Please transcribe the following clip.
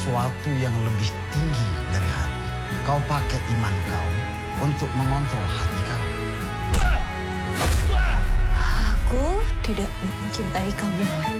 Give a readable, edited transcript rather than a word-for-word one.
sesuatu yang lebih tinggi dari hati. Kau pakai iman kau untuk mengontrol hati kau. Aku tidak mencintai kamu.